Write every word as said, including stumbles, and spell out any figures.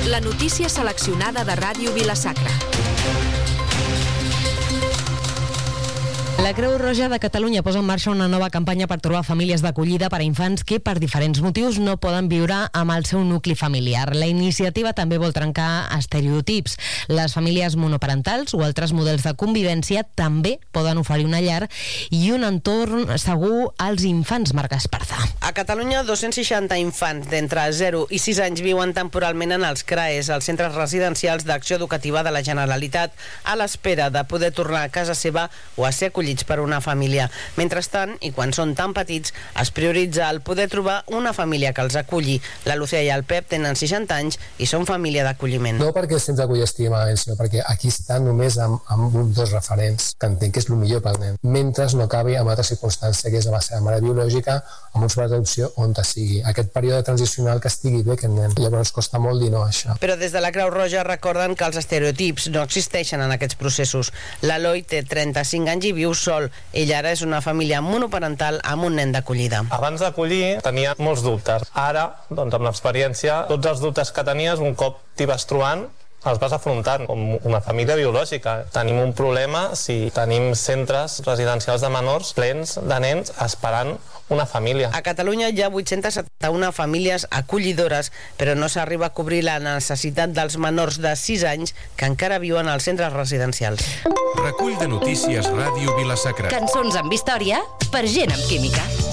La notícia seleccionada de Ràdio Vila-sacra. La Creu Roja de Catalunya posa en marxa una nova campanya per trobar famílies d'acollida per a infants que, per diferents motius, no poden viure amb el seu nucli familiar. La iniciativa també vol trencar estereotips. Les famílies monoparentals o altres models de convivència també poden oferir una llar i un entorn segur als infants, Marc Esparza. A Catalunya, dos-cents seixanta infants d'entre zero i sis anys viuen temporalment en els C R A E S, els centres residencials d'acció educativa de la Generalitat, a l'espera de poder tornar a casa seva o a ser acollits per una família. Mentrestant, i quan són tan petits, es prioritza el poder trobar una família que els aculli. La Lucía i el Pep tenen seixanta anys i són família d'acolliment. No perquè els centres d'acollida estiguin malament, sinó perquè aquí estan només amb, amb dos referents, que entenc que és el millor pel nen. Mentre no acabi amb altra circumstància, que és la seva mare biològica, amb uns pares d'adopció on te sigui. Aquest període transicional que estigui bé aquest nen. Llavors costa molt dir no a això. Però des de la Creu Roja recorden que els estereotips no existeixen en aquests processos. L'Eloi té trenta-cinc anys i viu sol. Ella ara és una família monoparental amb un nen d'acollida. Abans d'acollir tenia molts dubtes. Ara, doncs, amb l'experiència, tots els dubtes que tenies, un cop t'hi vas trobant, els vas afrontant com una família biològica. Tenim un problema si tenim centres residencials de menors plens de nens esperant una família. A Catalunya hi ha vuit-centes setanta-una famílies acollidores, però no s'arriba a cobrir la necessitat dels menors de sis anys que encara viuen als centres residencials. Recull de notícies Ràdio Vila-sacra. Cançons amb història per gent amb química.